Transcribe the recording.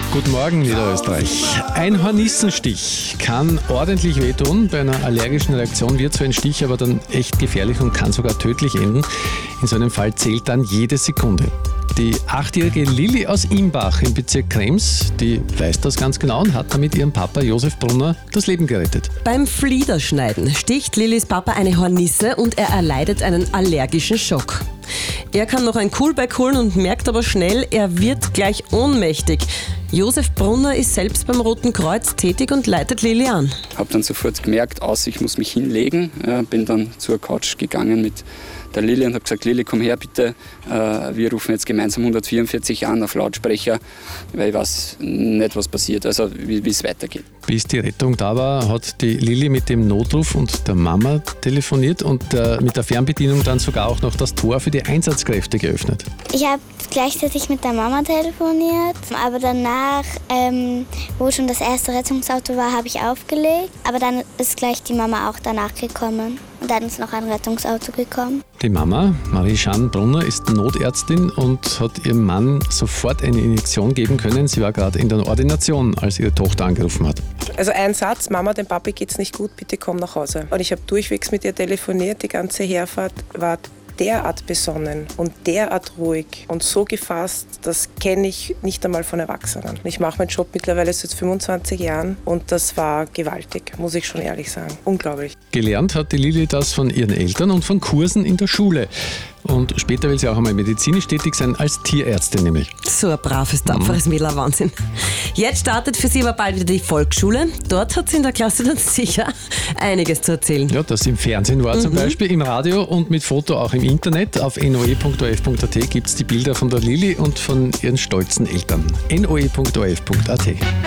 Guten Morgen, Niederösterreich. Ein Hornissenstich kann ordentlich wehtun. Bei einer allergischen Reaktion wird so ein Stich aber dann echt gefährlich und kann sogar tödlich enden. In so einem Fall zählt dann jede Sekunde. Die 8-jährige Lilly aus Imbach im Bezirk Krems, die weiß das ganz genau und hat damit ihrem Papa Josef Brunner das Leben gerettet. Beim Fliederschneiden sticht Lillys Papa eine Hornisse und er erleidet einen allergischen Schock. Er kann noch ein Coolback holen und merkt aber schnell, er wird gleich ohnmächtig. Josef Brunner ist selbst beim Roten Kreuz tätig und leitet Lilly an. Ich habe dann sofort gemerkt, ich muss mich hinlegen. Bin dann zur Couch gegangen mit der Lilly und habe gesagt, Lilly, komm her bitte. Wir rufen jetzt gemeinsam 144 an auf Lautsprecher, weil ich weiß nicht, was passiert, also wie es weitergeht. Bis die Rettung da war, hat die Lilly mit dem Notruf und der Mama telefoniert und mit der Fernbedienung dann sogar auch noch das Tor für die Einsatzkräfte geöffnet. Ich habe gleichzeitig mit der Mama telefoniert, aber danach, wo schon das erste Rettungsauto war, habe ich aufgelegt. Aber dann ist gleich die Mama auch danach gekommen. Und dann ist noch ein Rettungsauto gekommen. Die Mama, Marie-Jeanne Brunner, ist Notärztin und hat ihrem Mann sofort eine Injektion geben können. Sie war gerade in der Ordination, als ihre Tochter angerufen hat. Also ein Satz, Mama, dem Papi geht's nicht gut, bitte komm nach Hause. Und ich habe durchwegs mit ihr telefoniert, die ganze Herfahrt war derart besonnen und derart ruhig und so gefasst, das kenne ich nicht einmal von Erwachsenen. Ich mache meinen Job mittlerweile seit 25 Jahren und das war gewaltig, muss ich schon ehrlich sagen. Unglaublich. Gelernt hat die Lilly das von ihren Eltern und von Kursen in der Schule. Und später will sie auch einmal medizinisch tätig sein, als Tierärztin nämlich. So ein braves, tapferes Mädel, Wahnsinn. Jetzt startet für sie aber bald wieder die Volksschule. Dort hat sie in der Klasse dann sicher einiges zu erzählen. Ja, das im Fernsehen war zum Beispiel, im Radio und mit Foto auch im Internet. Auf noe.orf.at gibt es die Bilder von der Lilly und von ihren stolzen Eltern. noe.orf.at